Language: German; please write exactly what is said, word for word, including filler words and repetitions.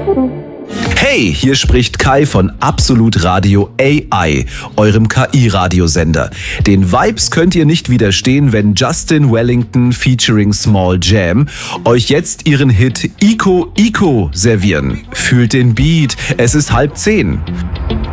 Hey, hier spricht Kai von Absolut Radio A I, eurem K I-Radiosender. Den Vibes könnt ihr nicht widerstehen, wenn Justin Wellington featuring Small Jam euch jetzt ihren Hit Ico Ico servieren. Fühlt den Beat, es ist halb zehn.